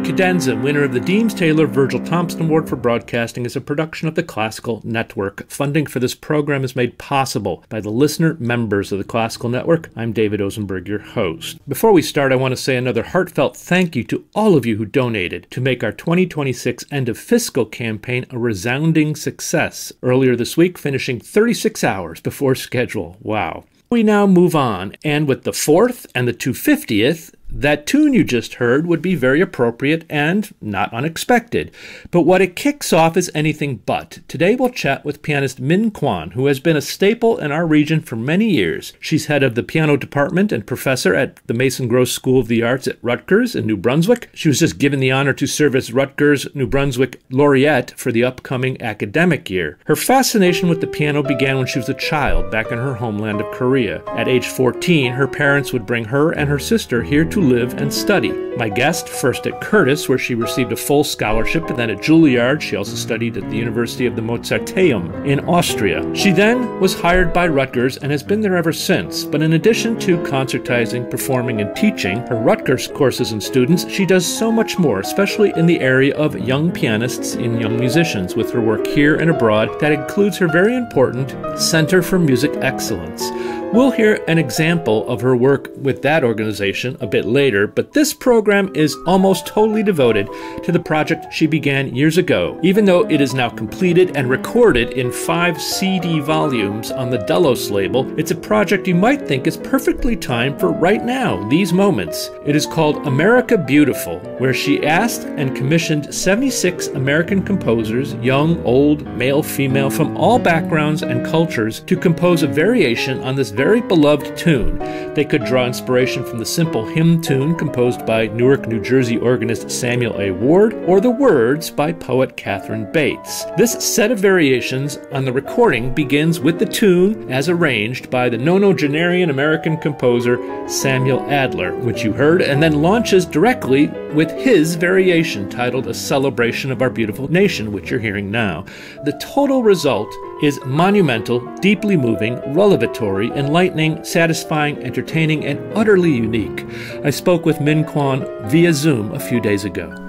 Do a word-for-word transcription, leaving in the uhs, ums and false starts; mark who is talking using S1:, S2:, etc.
S1: Cadenza, winner of the Deems Taylor Virgil Thompson Award for Broadcasting, is a production of the Classical Network. Funding for this program is made possible by the listener members of the Classical Network. I'm David Osenberg, your host. Before we start, I want to say another heartfelt thank you to all of you who donated to make our twenty twenty-six end of fiscal campaign a resounding success. Earlier this week, finishing thirty-six hours before schedule. Wow. We now move on, and with the fourth and the two hundred fiftieth, that tune you just heard would be very appropriate and not unexpected. But what it kicks off is anything but. Today we'll chat with pianist Min Kwon, who has been a staple in our region for many years. She's head of the piano department and professor at the Mason Gross School of the Arts at Rutgers in New Brunswick. She was just given the honor to serve as Rutgers New Brunswick laureate for the upcoming academic year. Her fascination with the piano began when she was a child back in her homeland of Korea. At age fourteen, her parents would bring her and her sister here to live and study. My guest, first at Curtis, where she received a full scholarship, and then at Juilliard. She also studied at the University of the Mozarteum in Austria. She then was hired by Rutgers and has been there ever since. But in addition to concertizing, performing, and teaching her Rutgers courses and students, she does so much more, especially in the area of young pianists and young musicians, with her work here and abroad that includes her very important Center for Music Excellence. We'll hear an example of her work with that organization a bit later, but this program is almost totally devoted to the project she began years ago. Even though it is now completed and recorded in five C D volumes on the Delos label, it's a project you might think is perfectly timed for right now, these moments. It is called America Beautiful, where she asked and commissioned seventy-six American composers, young, old, male, female, from all backgrounds and cultures, to compose a variation on this very beloved tune. They could draw inspiration from the simple hymn tune composed by Newark, New Jersey organist Samuel A. Ward, or the words by poet Catherine Bates. This set of variations on the recording begins with the tune as arranged by the nonagenarian American composer Samuel Adler, which you heard, and then launches directly with his variation titled A Celebration of Our Beautiful Nation, which you're hearing now. The total result is monumental, deeply moving, revelatory, enlightening, satisfying, entertaining, and utterly unique. I spoke with Min Kwon via Zoom a few days ago.